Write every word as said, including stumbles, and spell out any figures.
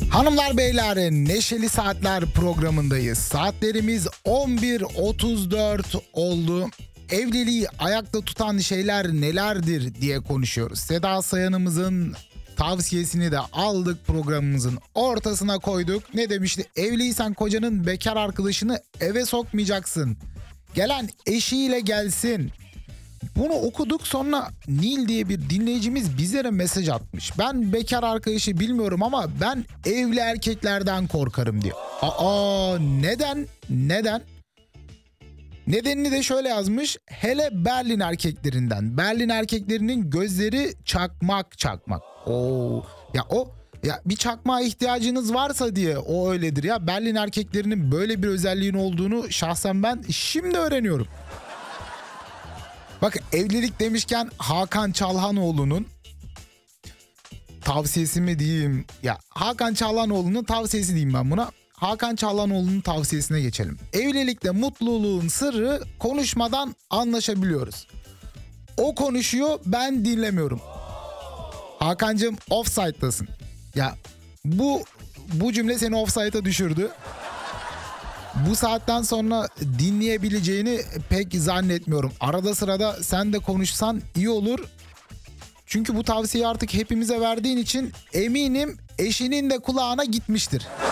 Hanımlar beyler, Neşeli Saatler programındayız. Saatlerimiz on bir otuz dört oldu. Evliliği ayakta tutan şeyler nelerdir diye konuşuyoruz. Seda Sayan'ımızın tavsiyesini de aldık, programımızın ortasına koyduk. Ne demişti? Evliysen kocanın bekar arkadaşını eve sokmayacaksın. Gelen eşiyle gelsin. Bunu okuduk, sonra Nil diye bir dinleyicimiz bizlere mesaj atmış. Ben bekar arkadaşı bilmiyorum ama ben evli erkeklerden korkarım diyor. Aa, neden? Neden? Nedenini de şöyle yazmış. Hele Berlin erkeklerinden. Berlin erkeklerinin gözleri çakmak çakmak. Oo. Ya o ya bir çakmağa ihtiyacınız varsa diye o öyledir ya. Berlin erkeklerinin böyle bir özelliğin olduğunu şahsen ben şimdi öğreniyorum. Bakın, evlilik demişken Hakan Çalhanoğlu'nun tavsiyesi mi diyeyim? Ya Hakan Çalhanoğlu'nun tavsiyesi diyeyim ben buna. Hakan Çalhanoğlu'nun tavsiyesine geçelim. Evlilikte mutluluğun sırrı konuşmadan anlaşabiliyoruz. O konuşuyor, ben dinlemiyorum. Hakan'cığım offside'dasın. Ya bu bu cümle seni offside'a düşürdü. Bu saatten sonra dinleyebileceğini pek zannetmiyorum. Arada sırada sen de konuşsan iyi olur. Çünkü bu tavsiyeyi artık hepimize verdiğin için eminim eşinin de kulağına gitmiştir.